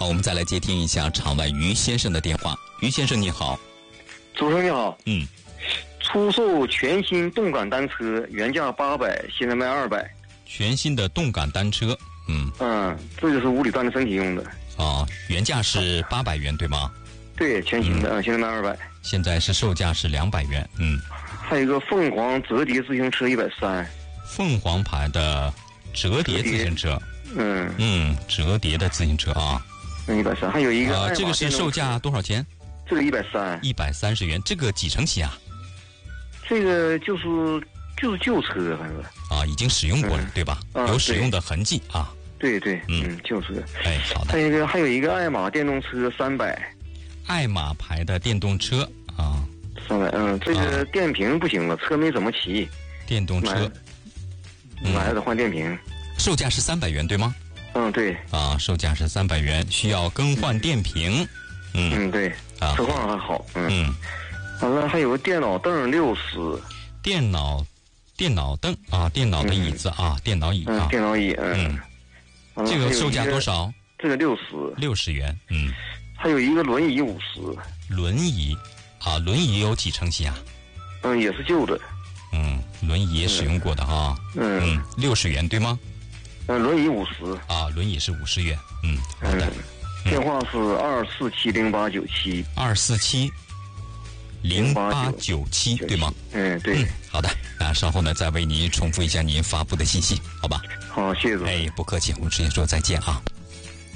好，我们再来接听一下场外于先生的电话。于先生你好。 主持人你好。出售全新动感单车，原价800，现在卖200。 全新的动感单车， 这就是物理锻炼身体用的。 原价是800元对吗？ 对，全新的，现在卖200。 现在是售价是200元。 还有一个凤凰折叠自行车130。 凤凰牌的折叠自行车。折叠的自行车啊。 130。还有一个这个是售价多少钱？ 这个130。 130元。这个几成起啊？ 这个就是旧车，反正已经使用过了，对吧？有使用的痕迹啊。 对，旧车。 好的。 还有一个爱玛电动车300。 爱玛牌的电动车 300。这个电瓶不行了，车没怎么骑。 电动车买了得换电瓶。 售价是300元对吗？ 对。 售价是300元，需要更换电瓶。 对。车况还好。完了，还有个电脑凳60。 电脑凳电脑的椅子电脑椅电脑椅。 这个售价多少？ 这个60 元。 还有一个轮椅50。 轮椅轮椅有几成新啊？ 也是旧的。 轮椅也使用过的60元对吗？ 轮椅50。 轮椅是50元。好的。 电话是2470897。 2470897对吗？ 对。 好的，那稍后呢再为您重复一下您发布的信息，好吧？ 好，谢谢主持人。 不客气，我们直接说再见啊。